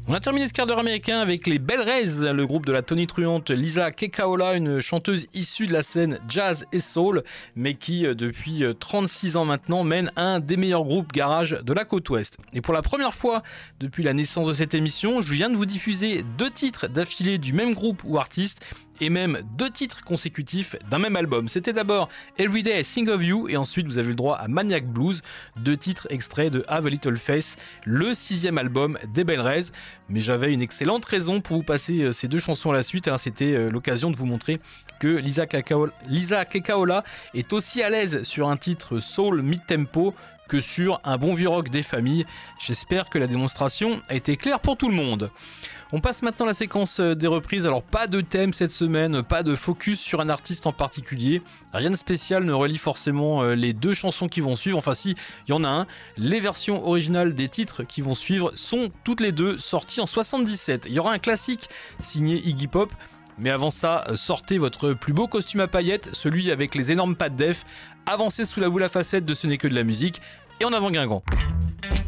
On a terminé ce quart d'heure américain avec les Belle Reyes, le groupe de la tonitruante Lisa Kekaola, une chanteuse issue de la scène jazz et soul, mais qui, depuis 36 ans maintenant, mène un des meilleurs groupes garage de la côte ouest. Et pour la première fois depuis la naissance de cette émission, je viens de vous diffuser 2 titres d'affilée du même groupe ou artiste, et même 2 titres consécutifs d'un même album. C'était d'abord Everyday I Think of You et ensuite vous avez le droit à Maniac Blues, 2 titres extraits de Have a Little Faith, le 6e album des Belle Reyes. Mais j'avais une excellente raison pour vous passer ces 2 chansons à la suite, alors c'était l'occasion de vous montrer que Lisa Kekaola est aussi à l'aise sur un titre soul mid-tempo que sur un bon vieux rock des familles. J'espère que la démonstration a été claire pour tout le monde. On passe maintenant à la séquence des reprises. Alors pas de thème cette semaine, pas de focus sur un artiste en particulier. Rien de spécial ne relie forcément les 2 chansons qui vont suivre. Enfin si, il y en a un. Les versions originales des titres qui vont suivre sont toutes les 2 sorties en 77. Il y aura un classique signé Iggy Pop. Mais avant ça, sortez votre plus beau costume à paillettes, celui avec les énormes pattes def, avancez sous la boule à facettes de Ce n'est que de la musique, et en avant Guingamp.